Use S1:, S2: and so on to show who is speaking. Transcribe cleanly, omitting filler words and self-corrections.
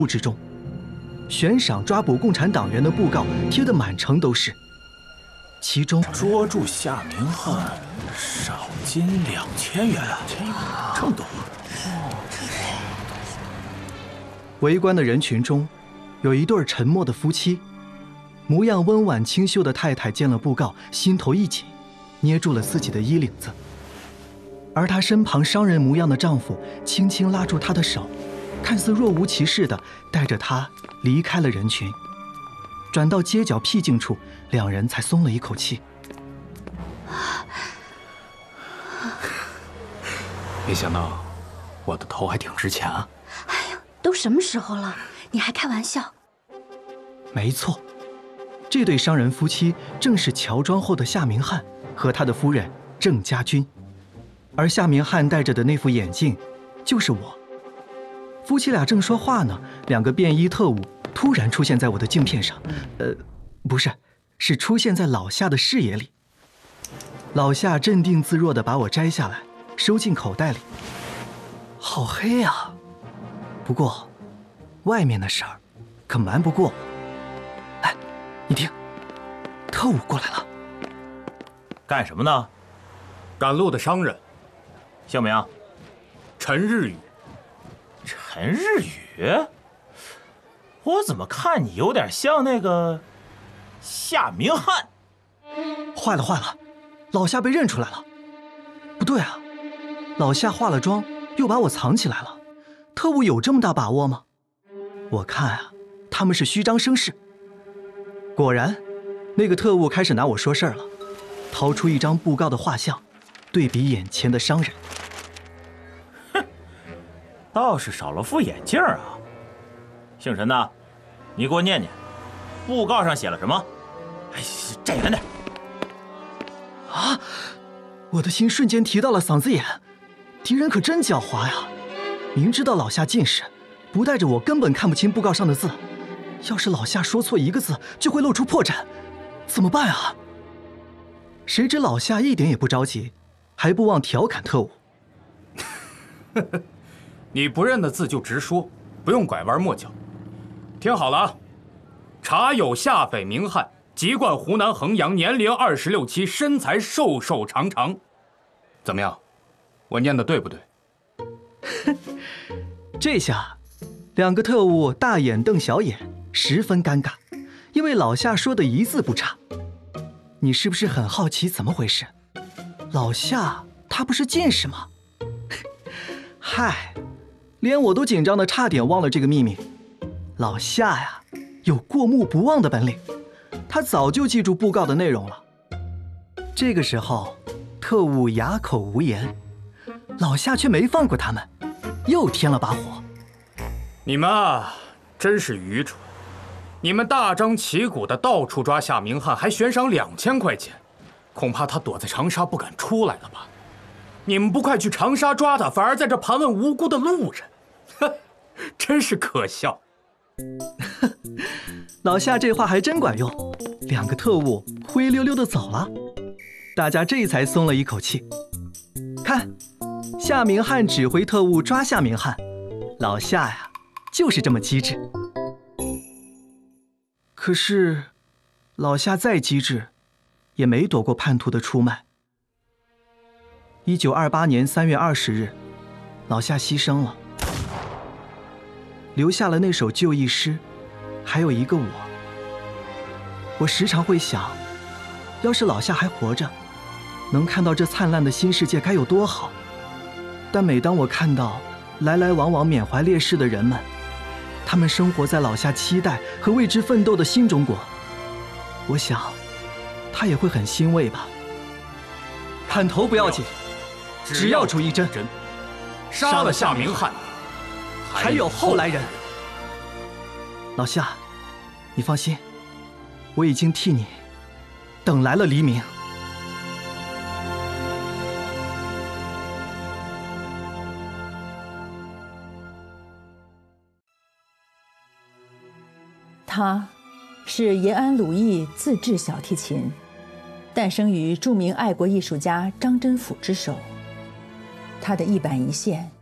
S1: 物之中，悬赏抓捕共产党员的布告贴得满城都是。其中
S2: 捉住夏明翰，赏金2000元，这么多。
S1: 围观的人群中，有一对沉默的夫妻，模样温婉清秀的太太见了布告，心头一紧，捏住了自己的衣领子。而她身旁商人模样的丈夫轻轻拉住她的手，看似若无其事地带着她离开了人群。转到街角僻静处，两人才松了一口气。
S2: 没想到我的头还挺值钱啊！
S3: 哎呀，都什么时候了，你还开玩笑？
S1: 没错，这对商人夫妻正是乔装后的夏明翰和他的夫人郑家军，而夏明翰戴着的那副眼镜就是我。夫妻俩正说话呢，两个便衣特务突然出现在我的镜片上，不是，是出现在老夏的视野里。老夏镇定自若地把我摘下来，收进口袋里。好黑呀！不过，外面的事儿可瞒不过我。哎，你听，特务过来了。
S4: 干什么呢？
S2: 赶路的商人，
S4: 姓名？
S2: 陈日宇。
S4: 陈日宇？我怎么看你有点像那个夏明翰？
S1: 坏了坏了，老夏被认出来了。不对啊，老夏化了妆又把我藏起来了，特务有这么大把握吗？我看啊，他们是虚张声势。果然，那个特务开始拿我说事儿了，掏出一张布告的画像，对比眼前的商人。
S4: 哼，倒是少了副眼镜啊。姓陈的，你给我念念，布告上写了什么？哎，站远点。
S1: 啊！我的心瞬间提到了嗓子眼，敌人可真狡猾呀！明知道老夏近视，不带着我根本看不清布告上的字。要是老夏说错一个字，就会露出破绽，怎么办啊？谁知老夏一点也不着急，还不忘调侃特务：“
S2: 你不认得字就直说，不用拐弯抹角。听好了啊，查有夏匪明翰，籍贯湖南衡阳，年龄26、7，身材瘦瘦长长。怎么样？我念的对不对？”
S1: 这下，两个特务大眼瞪小眼，十分尴尬，因为老夏说的一字不差。你是不是很好奇怎么回事？老夏他不是近视吗？嗨，连我都紧张的差点忘了这个秘密。老夏呀，有过目不忘的本领，他早就记住布告的内容了。这个时候，特务哑口无言，老夏却没放过他们，又添了把火。
S2: 你们啊，真是愚蠢！你们大张旗鼓的到处抓夏明翰，还悬赏2000块钱，恐怕他躲在长沙不敢出来了吧？你们不快去长沙抓他，反而在这盘问无辜的路人，哼，真是可笑！
S1: 老夏这话还真管用，两个特务灰溜溜的走了，大家这才松了一口气。看，夏明翰指挥特务抓夏明翰，老夏呀，就是这么机智。可是，老夏再机智，也没躲过叛徒的出卖。1928年3月20日，老夏牺牲了，留下了那首就义诗，还有一个我。我时常会想，要是老夏还活着，能看到这灿烂的新世界该有多好。但每当我看到来来往往缅怀烈士的人们，他们生活在老夏期待和为之奋斗的新中国，我想，他也会很欣慰吧。砍头不要紧，只要出一针。
S2: 杀了夏明翰，
S1: 还有后来人。老夏，你放心，我已经替你等来了黎明。
S5: 他是延安鲁艺自制小提琴，诞生于著名爱国艺术家张真甫之手。他的一板一线